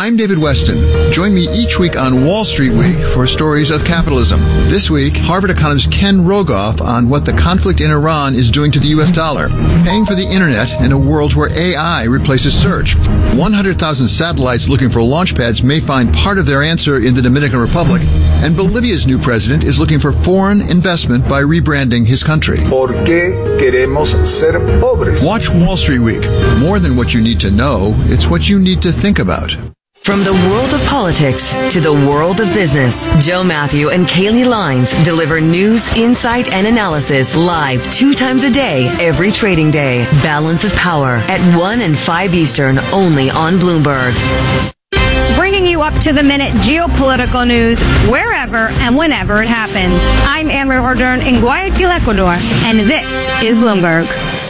I'm David Weston. Join me each week on Wall Street Week for stories of capitalism. This week, Harvard economist Ken Rogoff on what the conflict in Iran is doing to the U.S. dollar, paying for the internet in a world where AI replaces search. 100,000 satellites looking for launch pads may find part of their answer in the Dominican Republic, and Bolivia's new president is looking for foreign investment by rebranding his country. ¿Por qué queremos ser pobres? Watch Wall Street Week. More than what you need to know, it's what you need to think about. From the world of politics to the world of business, Joe Matthew and Kaylee Lines deliver news, insight, and analysis live 2 times a day, every trading day. Balance of Power at 1 and 5 Eastern, only on Bloomberg. Bringing you up-to-the-minute geopolitical news wherever and whenever it happens. I'm Anne-Marie Ordern in Guayaquil, Ecuador, and this is Bloomberg.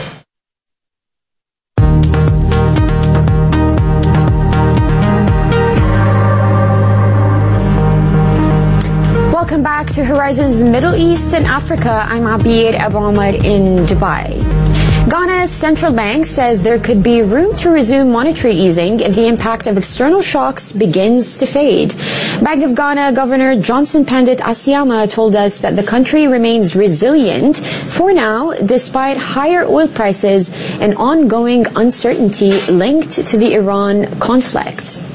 Welcome back to Horizons Middle East and Africa. I'm Abir Abu Ahmed in Dubai. Ghana's central bank says there could be room to resume monetary easing if the impact of external shocks begins to fade. Bank of Ghana Governor Johnson Pandit Asiama told us that the country remains resilient for now, despite higher oil prices and ongoing uncertainty linked to the Iran conflict.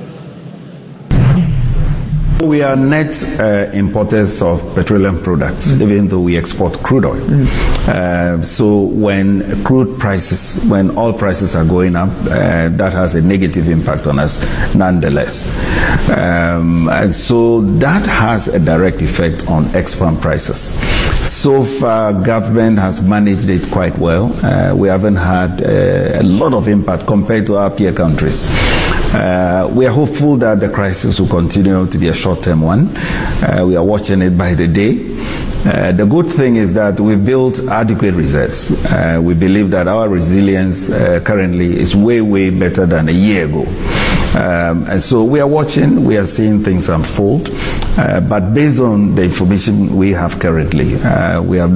We are net importers of petroleum products, even though we export crude oil. So when oil prices are going up, that has a negative impact on us nonetheless. And so that has a direct effect on export prices. So far, government has managed it quite well. We haven't had a lot of impact compared to our peer countries. We are hopeful that the crisis will continue to be a short-term one. We are watching it by the day. The good thing is that we've built adequate reserves. We believe that our resilience currently is way, way better than a year ago. And so we are watching, we are seeing things unfold, but based on the information we have currently, we have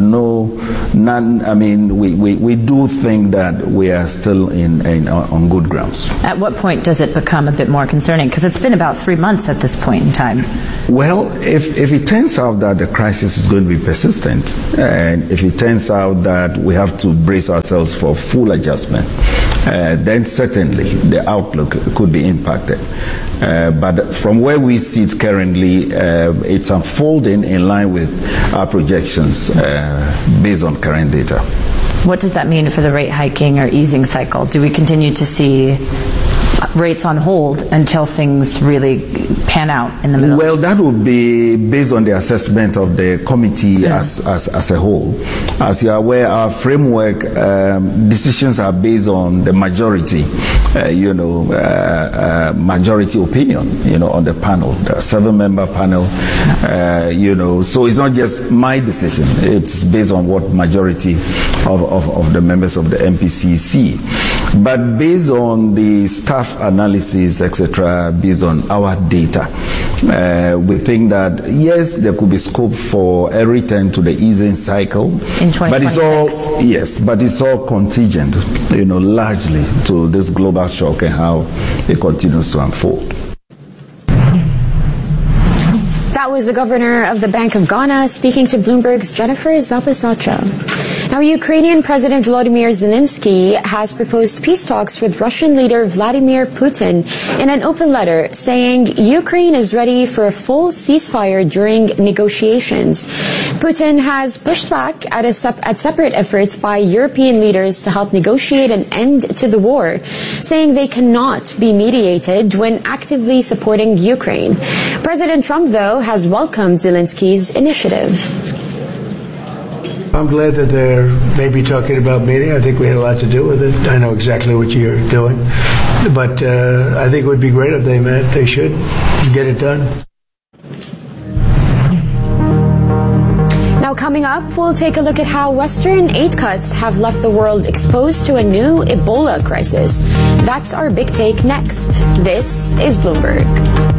we do think that we are still on good grounds. At what point does it become a bit more concerning? Because it's been about 3 months at this point in time. Well, if it turns out that the crisis is going to be persistent, and if it turns out that we have to brace ourselves for full adjustment, then certainly the outlook could be impacted. But from where we sit currently, it's unfolding in line with our projections based on current data. What does that mean for the rate hiking or easing cycle? Do we continue to see rates on hold until things really pan out in the middle? Well, that would be based on the assessment of the committee as a whole. As you're aware, our framework decisions are based on the majority, majority opinion, on the panel. There are 7-member panel, so it's not just my decision. It's based on what majority of the members of the MPC see. But based on the staff analysis, etc., based on our data, we think that, yes, there could be scope for a return to the easing cycle. In 2026. But it's all contingent, largely to this global shock and how it continues to unfold. That was the governor of the Bank of Ghana speaking to Bloomberg's Jennifer Zapasatra. Now, Ukrainian President Volodymyr Zelensky has proposed peace talks with Russian leader Vladimir Putin in an open letter, saying Ukraine is ready for a full ceasefire during negotiations. Putin has pushed back at separate efforts by European leaders to help negotiate an end to the war, saying they cannot be mediated when actively supporting Ukraine. President Trump, though, has welcomed Zelensky's initiative. I'm glad that they're maybe talking about meeting. I think we had a lot to do with it. I know exactly what you're doing. But I think it would be great if they met. They should get it done. Now, coming up, we'll take a look at how Western aid cuts have left the world exposed to a new Ebola crisis. That's our big take next. This is Bloomberg.